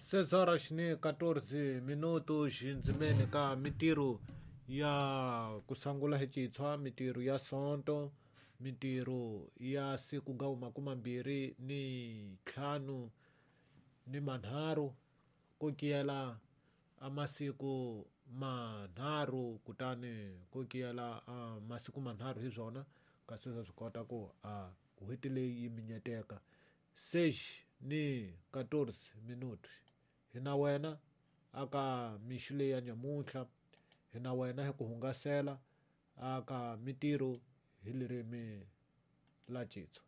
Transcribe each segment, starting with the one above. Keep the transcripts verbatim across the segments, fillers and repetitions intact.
seis horas ni catorze minutos ndzimene ka mitiro ya kusangula hecitswa mitiro ya sonto mitiro ya siku gawu makumi mbiri ni ntlhanu ni manharhu kokiyela amasiku manharhu kutani kokiyela a masiku manharhu hi byona kasi za swi kota ku a n'hweti leyi yi minyeteka seis ni catorze minutos hi na wena aka mixu leyi ya nyamuntlha hi na wena hi ku hungasela aka mitiro hi lirimi la citso.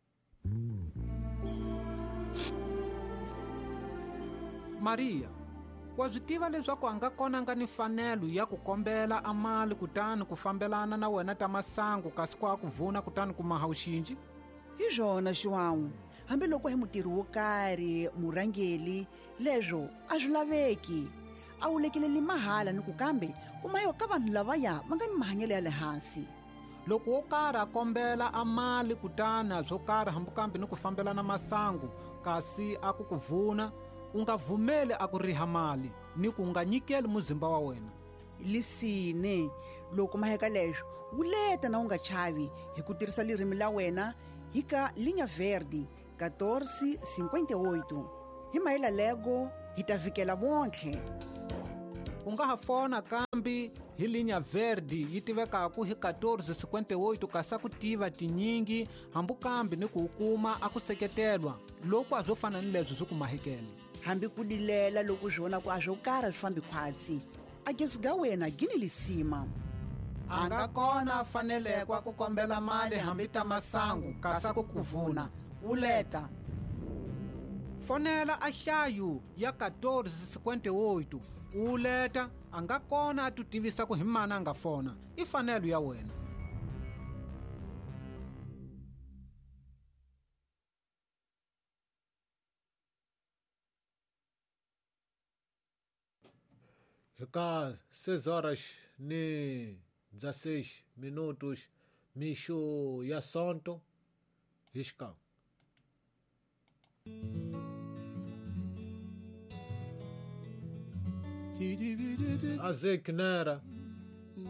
Maria, wa swi tiva leswaku a nga konanga ni mfanelo ya ku kombela amali kutani ku fambelana na wena ta masangu kasi ku a ku vuna kutani ku maha wuxinji? Hi swona xiwan'wu, hambiloko hi mutirhi wo karhi murhangeli leswo a swi laveki a wu lekeleli mahala ni ku kambe kumayo ka vanhu lavaya va nga ni mahanyelo ya le hansi. Loko wo karhi a kombela amali kutani a byo karhi hambukambe ni ku fambelana masangu kasi a ku ku vuna u nga vhumeli a ku riha mali ni ku nga nyikeli muzimba wa wena. Lisine, loko maheka leswo wu leta na u nga chavi hi ku tirhisa lirimi la wena hi ka linha verde catorze cinquenta e oito. Hi mayela lego hi ta vikela vontlhe. U nga ha fona kambi hi linha verde yi tivekaku hi catorze cinquenta e oito kasi a ku tiva tinyingi hambukambe ni ku u kuma a ku seketelwa loko a byo fana ni leswi swi ku mahekele. Hambi ku lilela loko swi vona ku a swo karhi swi fambi khwatsi a gezi ga wena gini lisima. A nga kona a faneleke ku kombela mali hambi ta masangu kasi a ku ku vuna u leta. Fonela a hlayu ya catorze cinquenta e oito u leta a nga kona a tu tivisa ku hi mani a nga fona i fanelo ya wena. Hi ka seis horas ni dezesseis minutos mixo ya sonto hi xikan'we. Aze Kinera